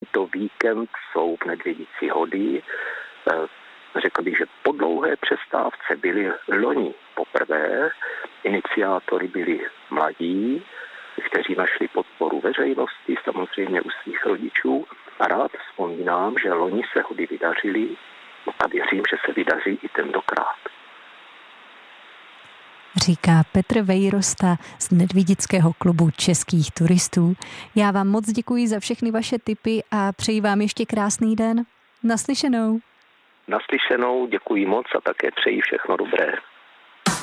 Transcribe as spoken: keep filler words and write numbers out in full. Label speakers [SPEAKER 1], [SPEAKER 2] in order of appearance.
[SPEAKER 1] tento víkend jsou v Nedvědici hody. Řekl bych, že po dlouhé přestávce byli loni poprvé. Iniciátory byli mladí, kteří našli podporu veřejnosti, samozřejmě u svých rodičů. A rád vzpomínám, že loni se hody vydařily a věřím, že se vydaří i tentokrát.
[SPEAKER 2] Říká Petr Vejrosta z Nedvědického klubu českých turistů. Já vám moc děkuji za všechny vaše tipy a přeji vám ještě krásný den. Naslyšenou.
[SPEAKER 1] Naslyšenou, děkuji moc a také přeji všechno dobré.